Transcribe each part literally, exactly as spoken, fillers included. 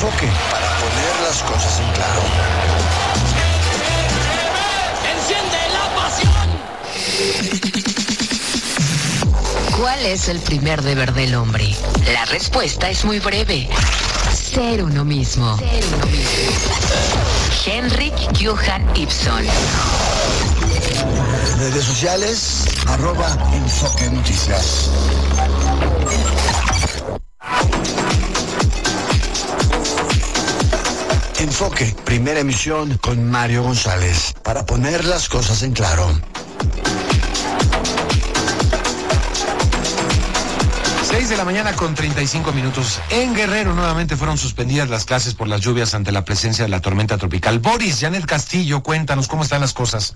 Enfoque, para poner las cosas en claro. ¡Enciende la pasión! ¿Cuál es el primer deber del hombre? La respuesta es muy breve. Ser uno mismo. Ser uno mismo. Henrik Johan Ibsen. Redes sociales, arroba Enfoque Noticias. Enfoque, primera emisión con Mario González, para poner las cosas en claro. seis de la mañana con treinta y cinco minutos. En Guerrero nuevamente fueron suspendidas las clases por las lluvias ante la presencia de la tormenta tropical. Boris, Janet Castillo, cuéntanos cómo están las cosas.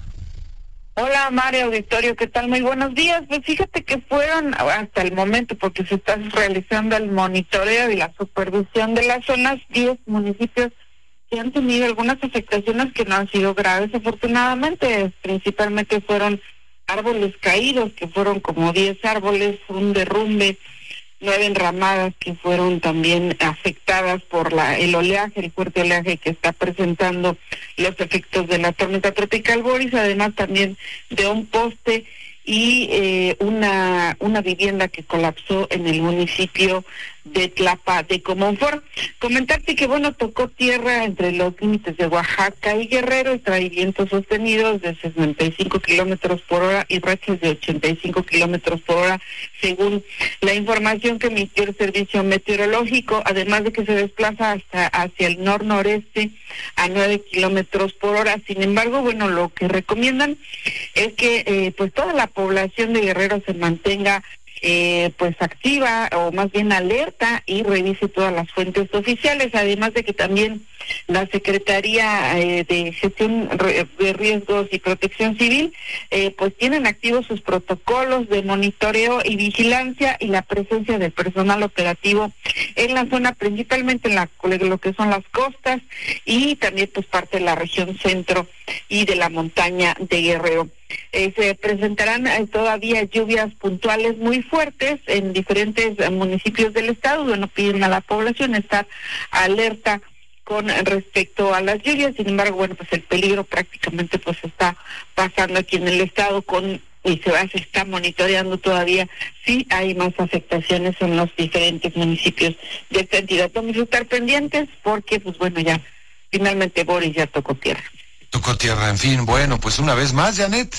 Hola Mario Auditorio, ¿qué tal? Muy buenos días. Pues fíjate que fueron hasta el momento, porque se está realizando el monitoreo y la supervisión de las zonas, diez municipios que han tenido algunas afectaciones que no han sido graves, afortunadamente. Principalmente fueron árboles caídos, que fueron como diez árboles, un derrumbe, nueve enramadas que fueron también afectadas por la el oleaje, el fuerte oleaje que está presentando los efectos de la tormenta tropical Boris, además también de un poste y eh, una una vivienda que colapsó en el municipio de Tlapa de Comonfort. Comentarte que, bueno, tocó tierra entre los límites de Oaxaca y Guerrero y trae vientos sostenidos de sesenta y cinco kilómetros por hora y rachas de ochenta y cinco kilómetros por hora, según la información que emitió el servicio meteorológico, además de que se desplaza hasta hacia el nor-noreste a nueve kilómetros por hora. Sin embargo, bueno, lo que recomiendan es que eh, pues toda la población de Guerrero se mantenga Eh, pues activa o más bien alerta y revise todas las fuentes oficiales, además de que también la Secretaría eh, de Gestión de Riesgos y Protección Civil eh, pues tienen activos sus protocolos de monitoreo y vigilancia y la presencia del personal operativo en la zona, principalmente en la, lo que son las costas y también pues parte de la región centro y de la montaña de Guerrero. Eh, se presentarán eh, todavía lluvias puntuales muy fuertes en diferentes eh, municipios del estado. Bueno, piden a la población estar alerta con respecto a las lluvias. Sin embargo, bueno, pues el peligro prácticamente pues está pasando aquí en el estado con y se va se está monitoreando todavía si hay más afectaciones en los diferentes municipios de esta entidad. Vamos a estar pendientes porque pues bueno, ya finalmente Boris ya tocó tierra. Tocó tierra, en fin. Bueno, pues una vez más, Janet.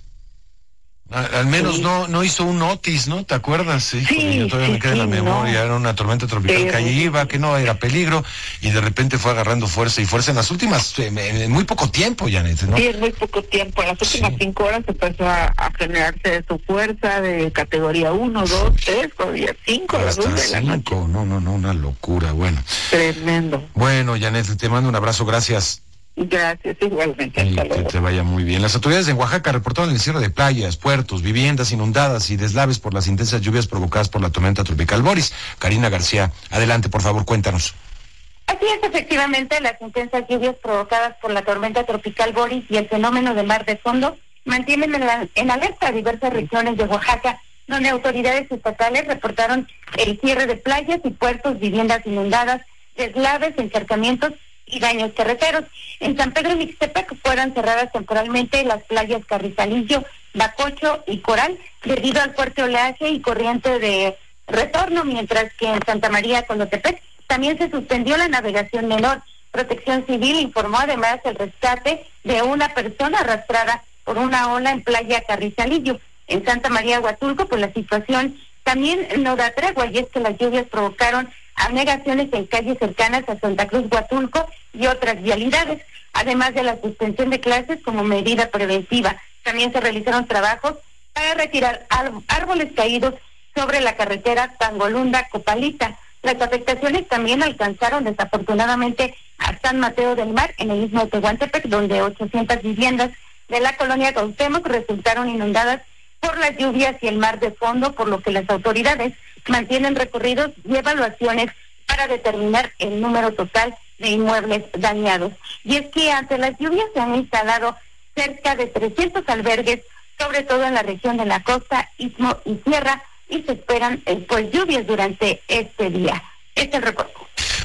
Al menos sí. no no hizo un Otis, ¿no? ¿Te acuerdas? Sí, sí yo todavía sí, me queda sí, en la memoria. No. Era una tormenta tropical sí, que allí iba, que no era peligro, y de repente fue agarrando fuerza y fuerza en las últimas, en, en muy poco tiempo, Janet, ¿no? Sí, en muy poco tiempo. En las últimas sí. cinco horas empezó a, a generarse de su fuerza de categoría uno, dos, tres, todavía cinco, a las dos de la noche. No, no, no, una locura, bueno. Tremendo. Bueno, Janet, te mando un abrazo, gracias. Gracias, igualmente. Y que te vaya muy bien. Las autoridades en Oaxaca reportaron el cierre de playas, puertos, viviendas inundadas y deslaves por las intensas lluvias provocadas por la tormenta tropical Boris. Karina García, adelante, por favor, cuéntanos. Así es, efectivamente, las intensas lluvias provocadas por la tormenta tropical Boris y el fenómeno de mar de fondo mantienen en, la, en alerta a diversas regiones de Oaxaca, donde autoridades estatales reportaron el cierre de playas y puertos, viviendas inundadas, deslaves, encharcamientos y daños carreteros. En San Pedro Mixtepec fueron cerradas temporalmente las playas Carrizalillo, Bacocho y Coral debido al fuerte oleaje y corriente de retorno, mientras que en Santa María Colotepec también se suspendió la navegación menor. Protección Civil informó además el rescate de una persona arrastrada por una ola en playa Carrizalillo. En Santa María Huatulco, pues la situación también no da tregua, y es que las lluvias provocaron anegaciones en calles cercanas a Santa Cruz Huatulco y otras vialidades, además de la suspensión de clases como medida preventiva. También se realizaron trabajos para retirar árboles caídos sobre la carretera Tangolunda-Copalita. Las afectaciones también alcanzaron desafortunadamente a San Mateo del Mar, en el istmo de Tehuantepec, donde ochocientas viviendas de la colonia Cuauhtémoc resultaron inundadas por las lluvias y el mar de fondo, por lo que las autoridades mantienen recorridos y evaluaciones para determinar el número total de inmuebles dañados. Y es que ante las lluvias se han instalado cerca de trescientos albergues, sobre todo en la región de la costa, istmo y sierra, y se esperan eh, pues lluvias durante este día. Este es el reporte.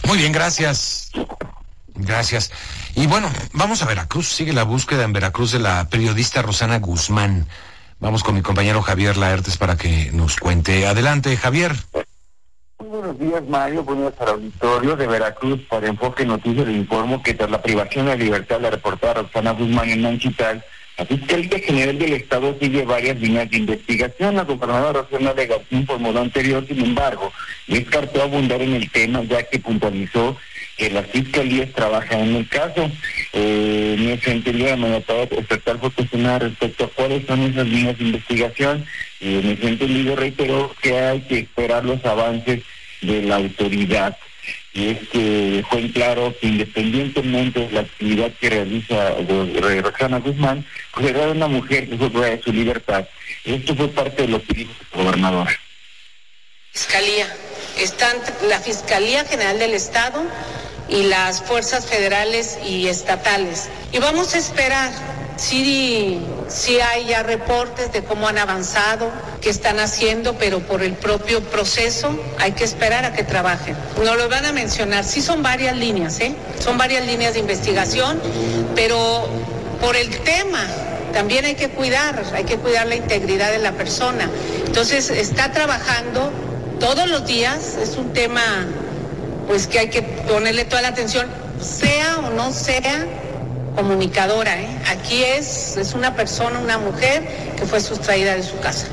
Muy bien, gracias. Gracias. Y bueno, vamos a Veracruz. Sigue la búsqueda en Veracruz de la periodista Rosana Guzmán. Vamos con mi compañero Javier Laertes para que nos cuente. Adelante, Javier. Muy buenos días, Mario. Buenos días al auditorio de Veracruz. Para Enfoque Noticias le informo que tras la privación de libertad de la reportera Rosana Guzmán en Nanchital, la Fiscalía General del Estado sigue varias líneas de investigación. La gobernadora Rosana de García informó lo anterior, sin embargo, descartó abundar en el tema, ya que puntualizó que las fiscalías trabajan en el caso. Eh, en ese sentido, la mandatada estatal fue cuestionada respecto a cuáles son esas líneas de investigación, y en ese sentido reiteró que hay que esperar los avances de la autoridad. Y es que dejó en claro que independientemente de la actividad que realiza Rosana Guzmán, pues era una mujer que fue privada de su libertad. Esto fue parte de lo que dijo el gobernador. Fiscalía. Están la Fiscalía General del Estado y las fuerzas federales y estatales. Y vamos a esperar. Sí, sí hay ya reportes de cómo han avanzado, qué están haciendo, pero por el propio proceso hay que esperar a que trabajen. No lo van a mencionar, sí son varias líneas, ¿eh? Son varias líneas de investigación, pero por el tema también hay que cuidar, hay que cuidar la integridad de la persona. Entonces está trabajando todos los días, es un tema pues que hay que ponerle toda la atención, sea o no sea comunicadora, ¿eh? Aquí es, es una persona, una mujer que fue sustraída de su casa.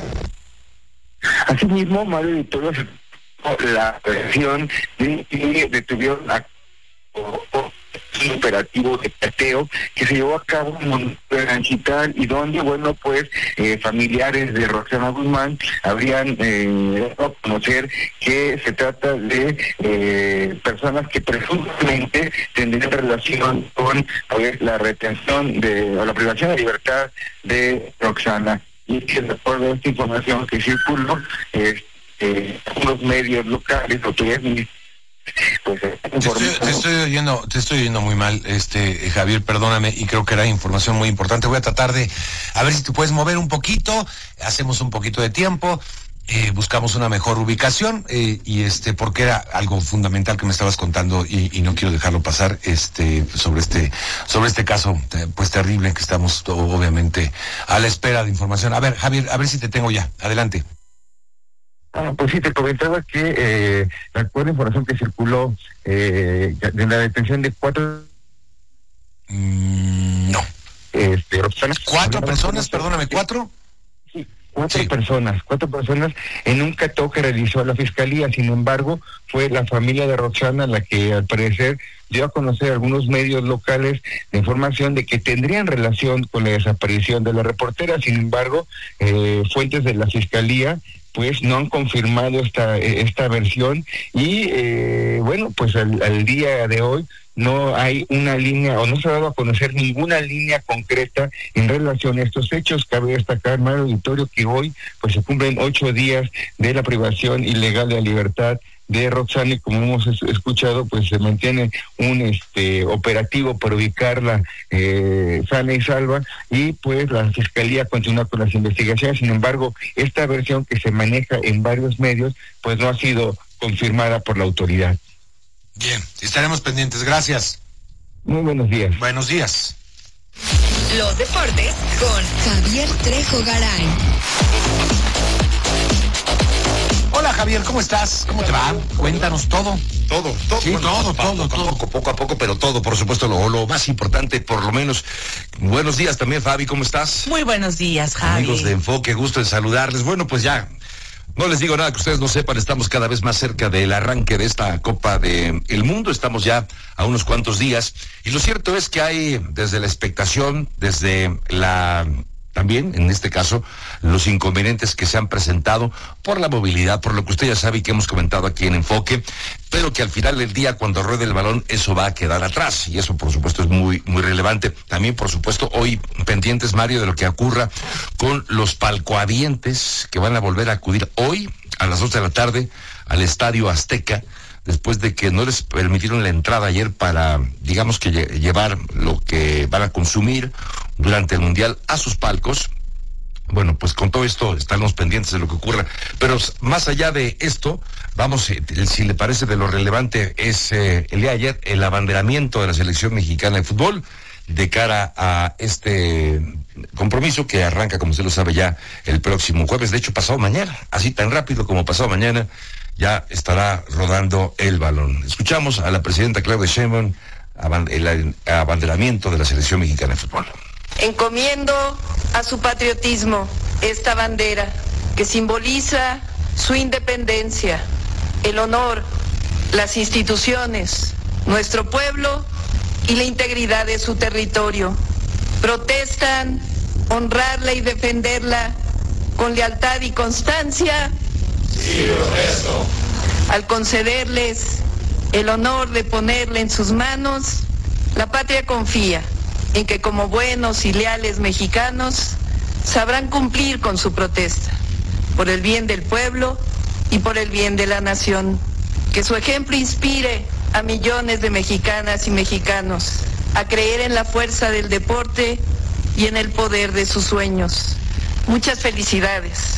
Asimismo, Mario Victoria, la versión de que detuvieron a un operativo de cateo que se llevó a cabo en Nanchital y donde, bueno, pues eh, familiares de Rosana Guzmán habrían eh, dado a conocer que se trata de eh, personas que presuntamente tendrían relación con pues, la retención de o la privación de libertad de Roxana. Y que de acuerdo a esta información que circuló, eh, eh, los medios locales, autoridades ministeriales, pues, te, estoy, te estoy oyendo, te estoy oyendo muy mal, este Javier, perdóname, y creo que era información muy importante. Voy a tratar de, a ver si te puedes mover un poquito, hacemos un poquito de tiempo, eh, buscamos una mejor ubicación, eh, y este, porque era algo fundamental que me estabas contando y, y no quiero dejarlo pasar, este, sobre este, sobre este caso, pues terrible que estamos obviamente a la espera de información. A ver, Javier, a ver si te tengo ya, adelante. Ah, pues sí, te comentaba que eh, la actual información que circuló eh, de la detención de cuatro... Mm, no. Este, personas, ¿Cuatro personas? Perdóname, ¿cuatro? Sí, cuatro sí. personas, cuatro personas en un cateo que realizó la Fiscalía. Sin embargo, fue la familia de Roxana la que al parecer dio a conocer a algunos medios locales la información de que tendrían relación con la desaparición de la reportera. Sin embargo, eh, fuentes de la Fiscalía pues no han confirmado esta esta versión y eh, bueno, pues al, al día de hoy no hay una línea o no se ha dado a conocer ninguna línea concreta en relación a estos hechos. Cabe destacar, Mario Auditorio, que hoy pues se cumplen ocho días de la privación ilegal de la libertad de Roxana y como hemos escuchado pues se mantiene un este operativo para ubicarla eh, sana y salva y pues la Fiscalía continúa con las investigaciones. Sin embargo, esta versión que se maneja en varios medios pues no ha sido confirmada por la autoridad. Bien, estaremos pendientes, gracias. Muy buenos días. Buenos días. Los deportes con Javier Trejo Garay. Hola Javier, ¿cómo estás? ¿Cómo te va? Cuéntanos todo. Todo, todo, sí, bueno, todo, poco, todo, poco, todo. Poco, poco a poco, pero todo, por supuesto, lo, lo más importante, por lo menos. Buenos días también, Fabi, ¿cómo estás? Muy buenos días, Javi. Amigos de Enfoque, gusto en saludarles. Bueno, pues ya, no les digo nada que ustedes no sepan, estamos cada vez más cerca del arranque de esta Copa del Mundo, estamos ya a unos cuantos días, y lo cierto es que hay, desde la expectación, desde la... También, en este caso, los inconvenientes que se han presentado por la movilidad, por lo que usted ya sabe y que hemos comentado aquí en Enfoque, pero que al final del día, cuando ruede el balón, eso va a quedar atrás. Y eso, por supuesto, es muy, muy relevante. También, por supuesto, hoy pendientes, Mario, de lo que ocurra con los palcohabientes que van a volver a acudir hoy a las dos de la tarde al Estadio Azteca, después de que no les permitieron la entrada ayer para, digamos que lle- llevar lo que van a consumir durante el Mundial a sus palcos. bueno, pues con todo esto estaremos pendientes de lo que ocurra. Pero más allá de esto, vamos, eh, si le parece, de lo relevante es eh, el día de ayer el abanderamiento de la selección mexicana de fútbol de cara a este compromiso que arranca, como usted lo sabe, ya el próximo jueves. De hecho, pasado mañana, así tan rápido como pasado mañana, ya estará rodando el balón. Escuchamos a la presidenta Claudia Sheinbaum, el abanderamiento de la selección mexicana de fútbol. Encomiendo a su patriotismo esta bandera que simboliza su independencia, el honor, las instituciones, nuestro pueblo y la integridad de su territorio. Protestan honrarla y defenderla con lealtad y constancia. Sí, protesto. Al concederles el honor de ponerla en sus manos, la patria confía en que como buenos y leales mexicanos sabrán cumplir con su protesta, por el bien del pueblo y por el bien de la nación. Que su ejemplo inspire a millones de mexicanas y mexicanos a creer en la fuerza del deporte y en el poder de sus sueños. Muchas felicidades.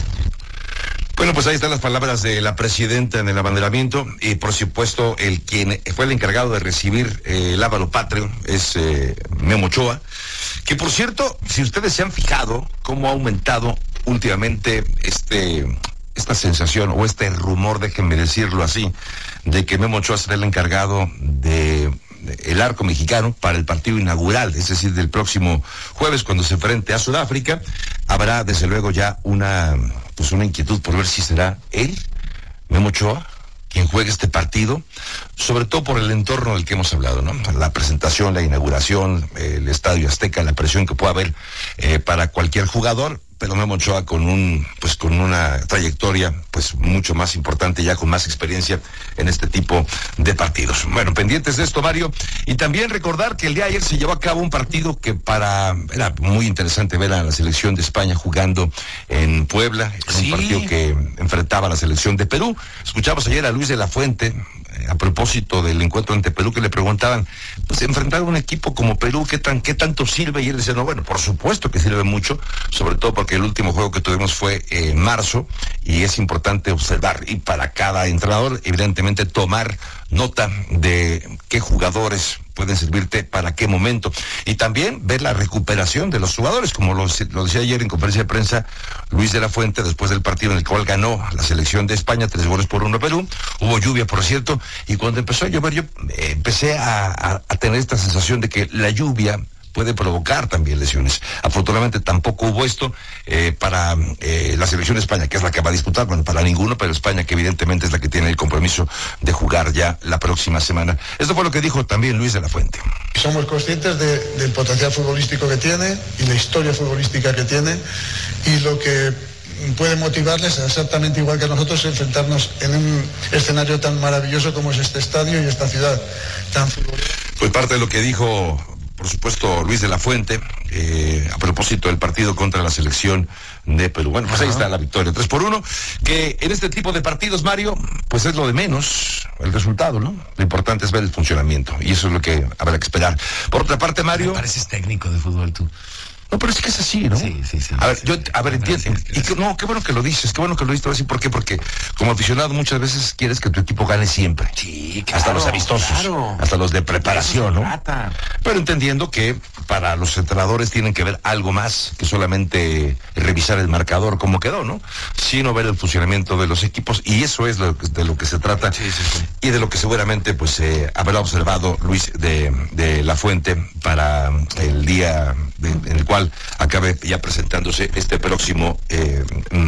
Bueno, pues ahí están las palabras de la presidenta en el abanderamiento y por supuesto el quien fue el encargado de recibir eh, el ábalo patrio es eh, Memo Ochoa, que por cierto, si ustedes se han fijado cómo ha aumentado últimamente este esta sensación o este rumor, déjenme decirlo así, de que Memo Ochoa será el encargado de el arco mexicano para el partido inaugural, es decir, del próximo jueves cuando se enfrente a Sudáfrica. Habrá desde luego ya una pues una inquietud por ver si será él, Memo Ochoa, quien juegue este partido, sobre todo por el entorno del que hemos hablado, ¿no? La presentación, la inauguración, el Estadio Azteca, la presión que pueda haber eh, para cualquier jugador, pero Memo Ochoa con un, pues con una trayectoria pues mucho más importante, ya con más experiencia en este tipo de partidos. Bueno, pendientes de esto, Mario, y también recordar que el día de ayer se llevó a cabo un partido que para, era muy interesante ver a la selección de España jugando en Puebla, sí. Un partido que enfrentaba a la selección de Perú. Escuchamos ayer a Luis de la Fuente, a propósito del encuentro ante Perú, que le preguntaban, pues enfrentar a un equipo como Perú, ¿qué tan, qué tanto sirve? Y él decía, no, bueno, por supuesto que sirve mucho, sobre todo porque el último juego que tuvimos fue eh, en marzo, y es importante observar, y para cada entrenador, evidentemente, tomar nota de qué jugadores pueden servirte para qué momento, y también ver la recuperación de los jugadores, como lo, lo decía ayer en conferencia de prensa Luis de la Fuente, después del partido en el cual ganó la selección de España, tres goles por uno a Perú. Hubo lluvia, por cierto, y cuando empezó a llover yo eh, empecé a, a, a tener esta sensación de que la lluvia puede provocar también lesiones. Afortunadamente tampoco hubo esto eh, para eh, la selección de España, que es la que va a disputar, bueno, para ninguno, pero España, que evidentemente es la que tiene el compromiso de jugar ya la próxima semana. Esto fue lo que dijo también Luis de la Fuente. Somos conscientes de, del potencial futbolístico que tiene y la historia futbolística que tiene, y lo que puede motivarles exactamente igual que nosotros enfrentarnos en un escenario tan maravilloso como es este estadio y esta ciudad tan futbolística. Pues parte de lo que dijo, por supuesto, Luis de la Fuente, eh, a propósito del partido contra la selección de Perú. Bueno, pues ahí está la victoria, tres por uno, que en este tipo de partidos, Mario, pues es lo de menos, el resultado, ¿no? Lo importante es ver el funcionamiento, y eso es lo que habrá que esperar. Por otra parte, Mario... Me pareces técnico de fútbol, tú. No, pero es que es así, ¿no? Sí, sí, sí. A ver, sí, yo, sí, a ver, entiendo. Y que, no, qué bueno que lo dices, qué bueno que lo dices. Te voy a decir por qué, porque como aficionado muchas veces quieres que tu equipo gane siempre. Sí, claro. Hasta los amistosos, claro. Hasta los de preparación, ¿no? Trata. Pero entendiendo que para los entrenadores tienen que ver algo más que solamente revisar el marcador como quedó, ¿no? Sino ver el funcionamiento de los equipos, y eso es lo, de lo que se trata. Sí, sí, sí. Y de lo que seguramente pues eh, habrá observado Luis de, de la Fuente para el día de, en el cual acabe ya presentándose este próximo eh,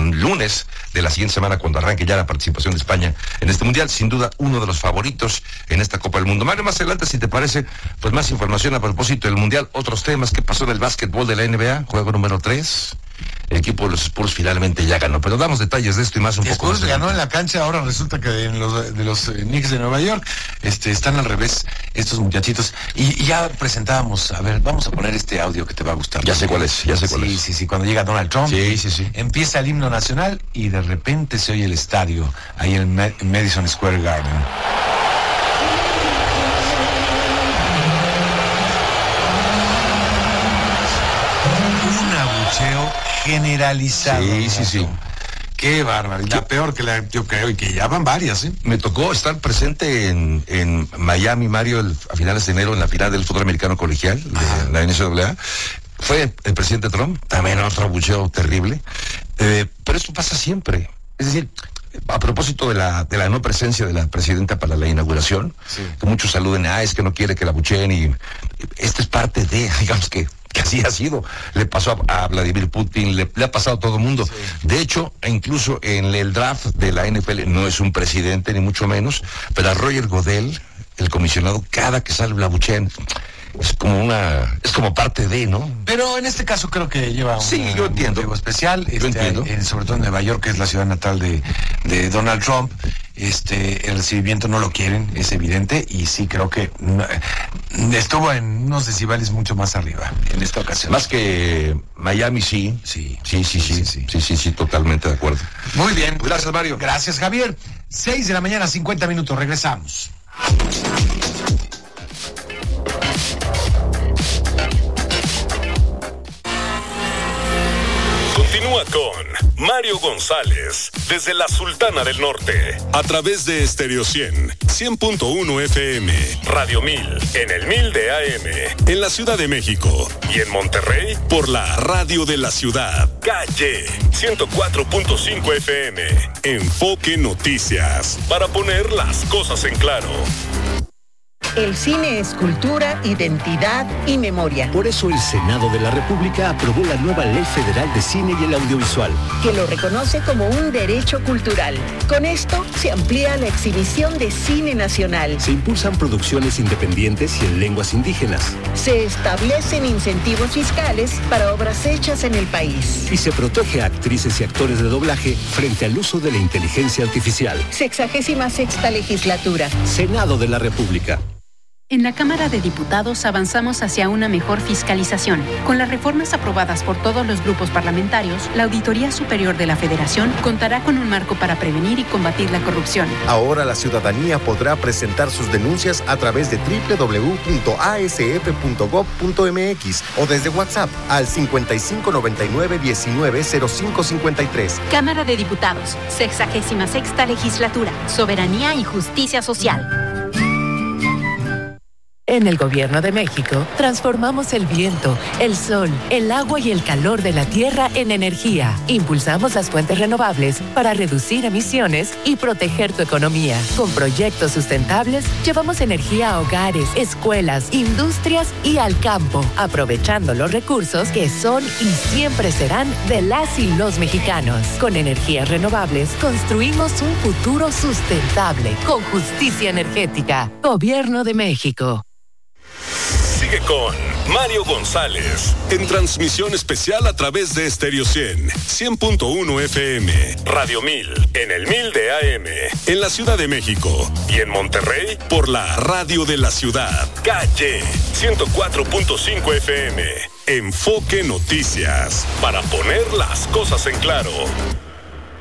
lunes de la siguiente semana, cuando arranque ya la participación de España en este mundial. Sin duda uno de los favoritos en esta Copa del Mundo. Mario, más adelante, si te parece, pues más información a propósito del mundial, otros temas. ¿Qué pasó en el básquetbol de la N B A? Juego número tres. El equipo de los Spurs finalmente ya ganó, pero damos detalles de esto y más un el poco. Spurs ganó en la cancha, ahora resulta que en los, de los eh, Knicks de Nueva York este, están al revés estos muchachitos, y, y ya presentábamos, a ver, vamos a poner este audio que te va a gustar. Ya sé cuál es, ya sé cuál sí, es. Sí, sí, sí, cuando llega Donald Trump, sí, sí, sí. empieza el himno nacional y de repente se oye el estadio ahí en Madison Square Garden. Un abucheo generalizado. Sí, sí, sí. Qué barbaridad, peor que la, yo creo, y que ya van varias, ¿eh? Me tocó estar presente en, en Miami, Mario, el, a finales de enero, en la final del fútbol americano colegial, de la N C A A. Fue el presidente Trump, también otro abucheo terrible. Eh, pero esto pasa siempre. Es decir, a propósito de la de la no presencia de la presidenta para la inauguración, sí, que muchos saluden, ah, es que no quiere que la abucheen, y esta es parte de, digamos que, que así ha sido. Le pasó a, a Vladimir Putin, le, le ha pasado a todo el mundo. Sí. De hecho, incluso en el draft de la N F L, no es un presidente ni mucho menos, pero a Roger Goodell, el comisionado, cada que sale la abuchean. Es como una, es como parte de, ¿no? Pero en este caso creo que lleva sí, una, yo entiendo. un motivo especial, yo este, entiendo. En, sobre todo en Nueva York, que es la ciudad natal de, de Donald Trump. Este, el recibimiento no lo quieren, es evidente, y sí creo que estuvo en unos decibelios mucho más arriba en esta ocasión. Más que Miami, sí. Sí, sí, sí, sí, sí, sí, sí, sí, sí, totalmente de acuerdo. Muy bien. Gracias, Mario. Gracias, Javier. Seis de la mañana, cincuenta minutos, regresamos. Continúa con Mario González desde la Sultana del Norte a través de Estéreo cien, cien punto uno F M, Radio mil en el mil de A M en la Ciudad de México y en Monterrey por la Radio de la Ciudad, Calle ciento cuatro punto cinco F M. Enfoque Noticias para poner las cosas en claro. El cine es cultura, identidad y memoria. Por eso el Senado de la República aprobó la nueva Ley Federal de Cine y el Audiovisual, que lo reconoce como un derecho cultural. Con esto se amplía la exhibición de cine nacional. Se impulsan producciones independientes y en lenguas indígenas. Se establecen incentivos fiscales para obras hechas en el país. Y se protege a actrices y actores de doblaje frente al uso de la inteligencia artificial. Sexagésima sexta legislatura. Senado de la República. En la Cámara de Diputados avanzamos hacia una mejor fiscalización. Con las reformas aprobadas por todos los grupos parlamentarios, la Auditoría Superior de la Federación contará con un marco para prevenir y combatir la corrupción. Ahora la ciudadanía podrá presentar sus denuncias a través de doble u doble u doble u punto a s f punto gob punto m x o desde WhatsApp al cincuenta y cinco noventa y nueve diecinueve cero cinco cincuenta y tres. Cámara de Diputados, sexagésima sexta legislatura, soberanía y justicia social. En el Gobierno de México, transformamos el viento, el sol, el agua y el calor de la tierra en energía. Impulsamos las fuentes renovables para reducir emisiones y proteger tu economía. Con proyectos sustentables, llevamos energía a hogares, escuelas, industrias y al campo, aprovechando los recursos que son y siempre serán de las y los mexicanos. Con energías renovables, construimos un futuro sustentable, con justicia energética. Gobierno de México. Sigue con Mario González en transmisión especial a través de Estéreo cien, cien punto uno F M, Radio mil en el mil de A M en la Ciudad de México y en Monterrey por la Radio de la Ciudad, Calle ciento cuatro punto cinco F M. Enfoque Noticias para poner las cosas en claro.